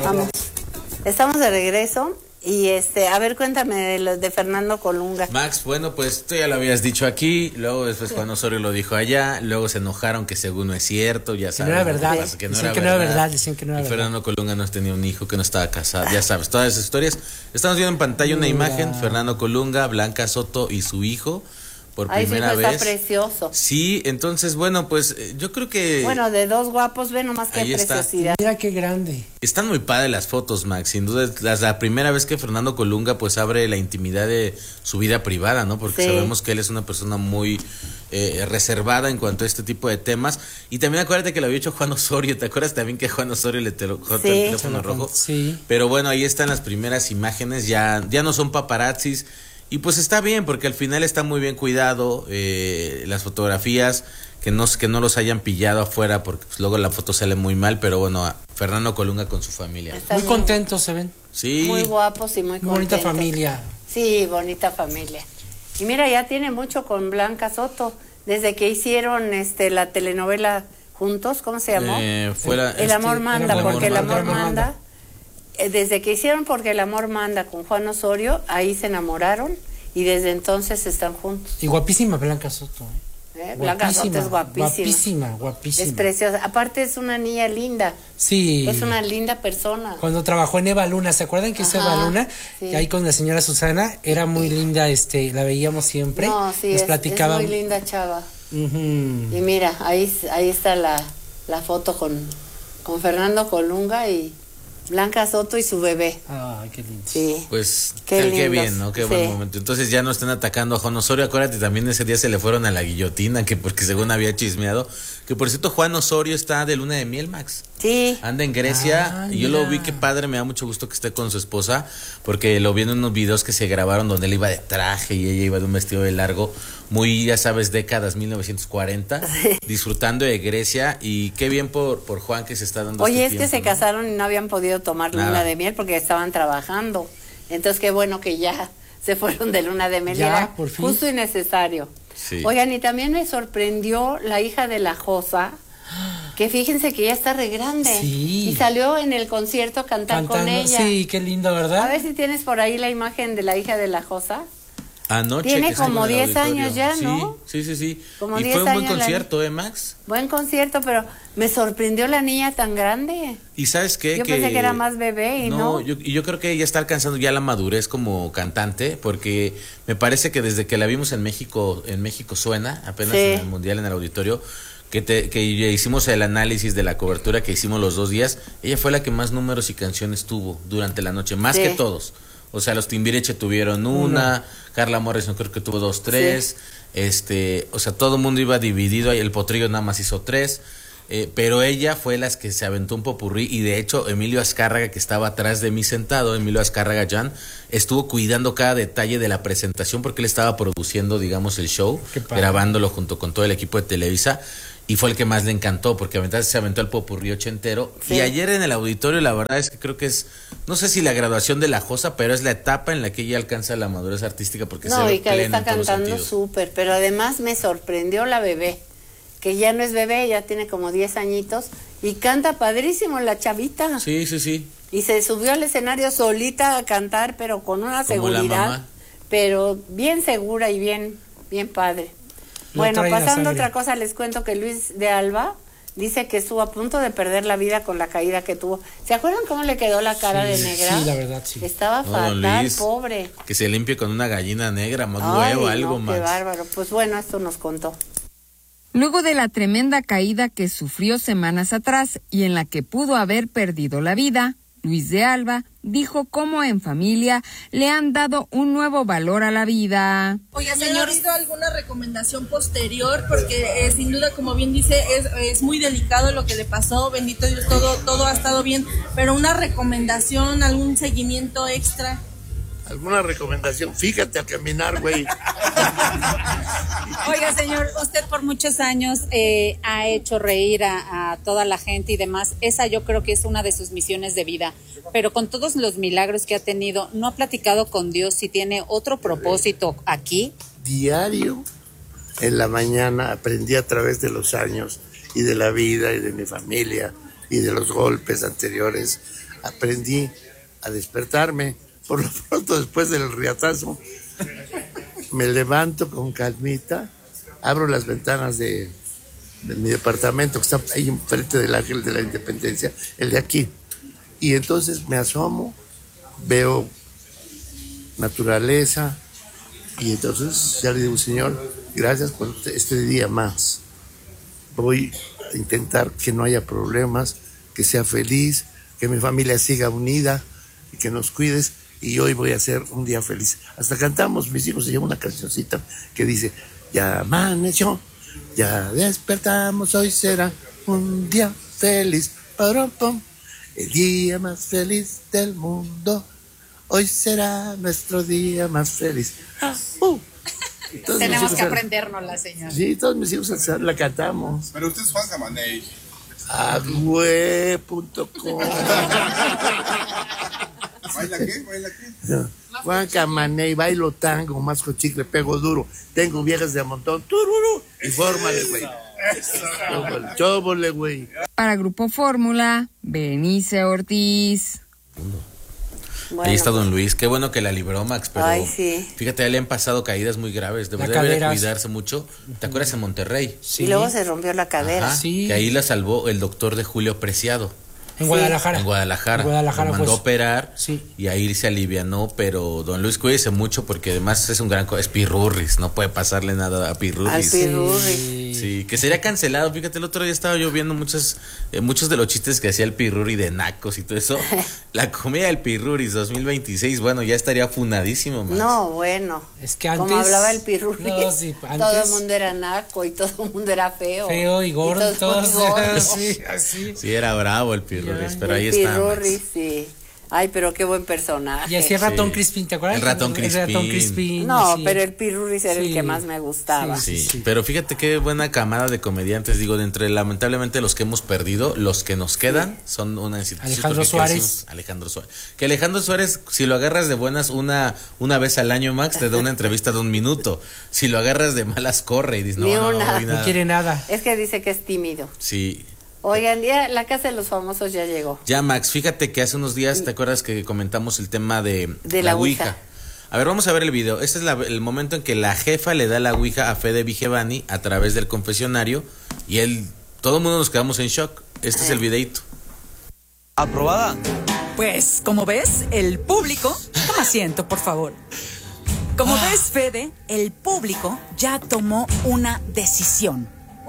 Vamos. Estamos de regreso y a ver, cuéntame de los de Fernando Colunga. Max, bueno, pues tú ya lo habías dicho aquí, luego después Juan Osorio lo dijo allá, luego se enojaron que según no es cierto, ya sabes. Que no era verdad, Decían que no era verdad, decían que no era verdad. Fernando Colunga no tenía un hijo, que no estaba casado, ya sabes, todas esas historias. Estamos viendo en pantalla una imagen, Fernando Colunga, Blanca Soto y su hijo. Por primera vez. Está precioso. Sí, entonces, bueno, pues yo creo que... Bueno, de dos guapos, ve nomás qué preciosidad. Mira qué grande. Están muy padres las fotos, Max. Sin duda es la primera vez que Fernando Colunga pues abre la intimidad de su vida privada, ¿no? Porque sabemos que él es una persona muy reservada en cuanto a este tipo de temas. Y también acuérdate que lo había hecho Juan Osorio. ¿Te acuerdas también que Juan Osorio le tocó el teléfono rojo? Sí. Pero bueno, ahí están las primeras imágenes. Ya no son paparazzis. Y pues está bien, porque al final está muy bien cuidado las fotografías, que no los hayan pillado afuera, porque pues luego la foto sale muy mal, pero bueno, Fernando Colunga con su familia. Muy contentos se ven. Sí. Muy guapos y muy contentos. Bonita familia. Sí, bonita familia. Y mira, ya tiene mucho con Blanca Soto, desde que hicieron la telenovela juntos, ¿cómo se llamó? El amor manda, porque el amor manda. Desde que hicieron Porque el amor manda con Juan Osorio, ahí se enamoraron y desde entonces están juntos. Y guapísima Blanca Soto. Blanca Soto es guapísima. Guapísima. Es preciosa. Aparte es una niña linda. Sí. Es una linda persona. Cuando trabajó en Eva Luna, ¿se acuerdan que es Eva Luna? Sí. Ahí con la señora Susana, era muy linda, la veíamos siempre. No, sí, nos platicaba. Es muy linda chava. Y mira, ahí está la foto con Fernando Colunga y Blanca Soto y su bebé. Ay, qué lindo. Sí. Pues qué bien, ¿no? Qué buen momento. Entonces ya no están atacando a Juan Osorio. Acuérdate, también ese día se le fueron a la guillotina, que porque según había chismeado. Que por cierto, Juan Osorio está de luna de miel, Max. Sí. Anda en Grecia. Y yo lo vi, qué padre, me da mucho gusto que esté con su esposa, porque lo vi en unos videos que se grabaron donde él iba de traje y ella iba de un vestido de largo, muy, ya sabes, décadas 1940, disfrutando de Grecia. Y qué bien por Juan, que se está dando Oye, este que se tiempo, ¿no? casaron y no habían podido tomar luna de miel porque estaban trabajando. Entonces qué bueno que ya se fueron de luna de miel. Ya, era por fin. Justo y necesario. Sí. Oigan, y también me sorprendió la hija de la Josa, que fíjense que ya está re grande. Sí. Y salió en el concierto a cantar con ella. Sí, qué lindo, ¿verdad? A ver si tienes por ahí la imagen de la hija de la Josa. Anoche Tiene que como estuvo en el 10 años auditorio. ya, ¿no? Sí. Como y 10 fue un buen años concierto, Max. Buen concierto, pero me sorprendió la niña tan grande. ¿Y sabes qué? Yo pensé que era más bebé y no. Yo creo que ella está alcanzando ya la madurez como cantante, porque me parece que desde que la vimos en México suena, apenas en el Mundial, en el auditorio, que hicimos el análisis de la cobertura que hicimos los 2 días, ella fue la que más números y canciones tuvo durante la noche, más que todos. O sea, los Timbiriche tuvieron una, Carla Morrison creo que tuvo 2, 3, o sea, todo el mundo iba dividido, el Potrillo nada más hizo 3, pero ella fue las que se aventó un popurrí, y de hecho Emilio Azcárraga, que estaba atrás de mí sentado, Emilio Azcárraga Jan, estuvo cuidando cada detalle de la presentación, porque él estaba produciendo, digamos, el show, grabándolo junto con todo el equipo de Televisa. Y fue el que más le encantó, porque se aventó el popurrí ochentero. Sí. Y ayer en el auditorio, la verdad es que creo que es, no sé si la graduación de la Josa, pero es la etapa en la que ella alcanza la madurez artística, porque se ve plena está en todos los cantando sentidos. súper, pero además me sorprendió la bebé, que ya no es bebé, ya tiene como 10 añitos, y canta padrísimo la chavita. Sí. Y se subió al escenario solita a cantar, pero con una seguridad, pero bien segura y bien padre. Bueno, pasando a otra cosa, les cuento que Luis de Alba dice que estuvo a punto de perder la vida con la caída que tuvo. ¿Se acuerdan cómo le quedó la cara de negra? Sí, la verdad, sí. Estaba fatal, Luis, pobre. Que se limpie con una gallina negra, más huevo, algo más. Qué bárbaro. Pues bueno, esto nos contó. Luego de la tremenda caída que sufrió semanas atrás y en la que pudo haber perdido la vida, Luis de Alba dijo cómo en familia le han dado un nuevo valor a la vida. Oiga, señor, ¿ha habido alguna recomendación posterior? Porque sin duda, como bien dice, es muy delicado lo que le pasó, bendito Dios, todo ha estado bien, pero una recomendación, algún seguimiento extra. ¿Alguna recomendación? Fíjate a caminar, güey. Oiga, señor, usted por muchos años ha hecho reír a toda la gente y demás. Esa yo creo que es una de sus misiones de vida. Pero con todos los milagros que ha tenido, ¿no ha platicado con Dios si tiene otro propósito aquí? Diario, en la mañana, aprendí a través de los años y de la vida y de mi familia y de los golpes anteriores aprendí a despertarme. Por lo pronto, después del riatazo, me levanto con calmita, abro las ventanas de mi departamento, que está ahí enfrente del Ángel de la Independencia, el de aquí. Y entonces me asomo, veo naturaleza, y entonces ya le digo, Señor, gracias por este día más. Voy a intentar que no haya problemas, que sea feliz, que mi familia siga unida y que nos cuides. Y hoy voy a hacer un día feliz. Hasta cantamos, mis hijos se llama una cancioncita que dice: ya amaneció, ya despertamos, hoy será un día feliz. El día más feliz del mundo, hoy será nuestro día más feliz. Tenemos que aprendérnosla, señor. Sí, todos mis hijos la cantamos. Pero usted es Juan Camaney. Agüe.com. ¿Baila qué? No. Juan Camaney, bailo tango, masco chicle, pego duro. Tengo viejas de a montón. Tururu. Y fórmale, güey. Chóbole, güey. Para Grupo Fórmula, Berenice Ortiz. Bueno, ahí está Don Luis, qué bueno que la libró, Max, pero sí. Fíjate, le han pasado caídas muy graves, debe cuidarse mucho. ¿Te acuerdas en Monterrey? Sí. Y luego se rompió la cadera. Ajá, sí. Que ahí la salvó el doctor de Julio Preciado. En Guadalajara. En Guadalajara. Lo mandó a operar, y ahí se alivianó, pero Don Luis, cuídese mucho porque además es un gran... Es Pirurris, no puede pasarle nada a Pirurris. Al Pirurris. Sí, que sería cancelado. Fíjate, el otro día estaba yo viendo muchos de los chistes que hacía el Pirurri de nacos y todo eso. La comedia del Pirurris 2026, bueno, ya estaría funadísimo, man. No, bueno. Es que antes... Como hablaba el Pirurris, antes, todo el mundo era naco y todo el mundo era feo. Feo y gordo, todos. Sí, así. Sí, era bravo el Pirurris, pero ahí está. Pirurris, sí. Ay, pero qué buen personaje. Y así el ratón Crispín, ¿te acuerdas? El ratón Crispín. No, pero el Pirurris era el que más me gustaba. Sí, pero fíjate qué buena camada de comediantes, digo, de entre lamentablemente los que hemos perdido, los que nos quedan son una institución. Alejandro Suárez. Que Alejandro Suárez, si lo agarras de buenas una vez al año, Max, te da una entrevista de 1 minuto. Si lo agarras de malas, corre y dices, no quiere nada. Es que dice que es tímido. Sí. Oigan, ya la Casa de los Famosos ya llegó. Ya, Max, fíjate que hace unos días, ¿te acuerdas que comentamos el tema de la Ouija? A ver, vamos a ver el video. Este es el momento en que la jefa le da la Ouija a Fede Vigevani a través del confesionario y todo el mundo nos quedamos en shock. Este es el videito. ¿Aprobada? Pues, como ves, el público... Toma asiento, por favor. Como ves, Fede, el público ya tomó una decisión.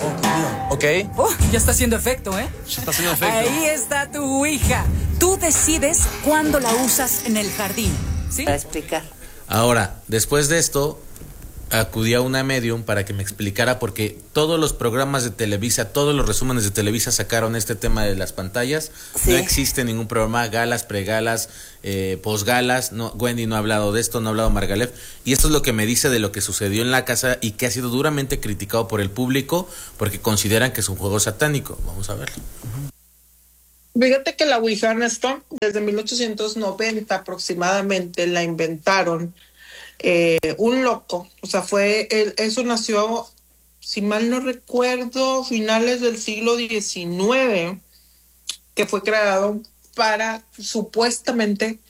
Ok. Ya está haciendo efecto, ¿eh? Ya está haciendo efecto. Ahí está tu Ouija. Tú decides cuándo la usas en el jardín, ¿sí? Para explicar. Ahora, después de esto, acudí a una medium para que me explicara, porque todos los programas de Televisa, todos los resúmenes de Televisa sacaron este tema de las pantallas. Sí. No existe ningún programa, galas, pregalas, posgalas. No, Wendy no ha hablado de esto, no ha hablado Margalef. Y esto es lo que me dice de lo que sucedió en la casa y que ha sido duramente criticado por el público porque consideran que es un juego satánico. Vamos a verlo. Fíjate que la Ouija, Ernesto, desde 1890 aproximadamente la inventaron un loco. O sea, eso nació, si mal no recuerdo, finales del siglo XIX, que fue creado para supuestamente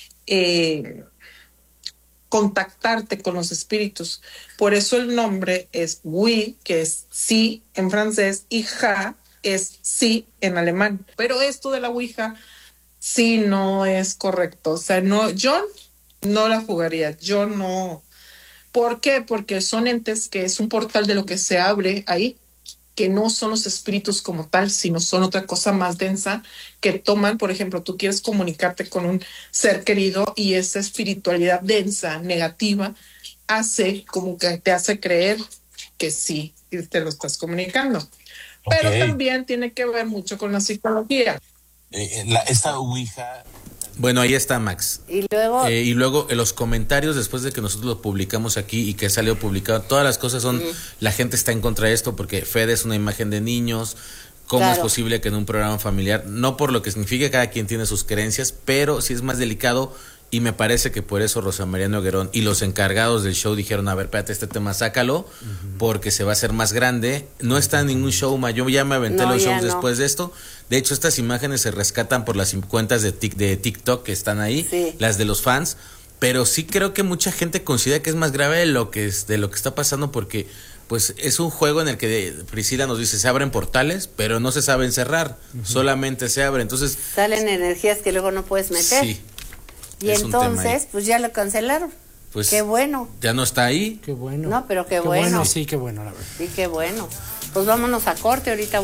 contactarte con los espíritus. Por eso el nombre es oui, que es sí en francés, y ja es sí en alemán. Pero esto de la Ouija sí no es correcto. O sea, yo no la jugaría. Yo no. ¿Por qué? Porque son entes que es un portal de lo que se abre ahí, que no son los espíritus como tal, sino son otra cosa más densa que toman. Por ejemplo, tú quieres comunicarte con un ser querido y esa espiritualidad densa, negativa, hace como que te hace creer que sí, te lo estás comunicando. Okay. Pero también tiene que ver mucho con la psicología. Esta Ouija... Bueno, ahí está, Max. Y luego en los comentarios, después de que nosotros lo publicamos aquí y que salió publicado, todas las cosas son, la gente está en contra de esto porque Fede es una imagen de niños. ¿Cómo es posible que en un programa familiar, no por lo que significa, cada quien tiene sus creencias, pero sí es más delicado y me parece que por eso Rosa María Noguerón y los encargados del show dijeron, a ver, espérate, este tema sácalo, porque se va a hacer más grande. No está en ningún show, yo ya me aventé los shows después de esto. De hecho, estas imágenes se rescatan por las cuentas de TikTok que están ahí, las de los fans, pero sí creo que mucha gente considera que es más grave de lo que está pasando, porque pues es un juego en el que Priscila nos dice, se abren portales, pero no se saben cerrar, solamente se abren, entonces salen energías que luego no puedes meter. Sí. Y entonces, pues ya lo cancelaron. Pues qué bueno. Ya no está ahí. Qué bueno. No, pero qué bueno. Sí, qué bueno, la verdad. Sí, qué bueno. Pues vámonos a corte, ahorita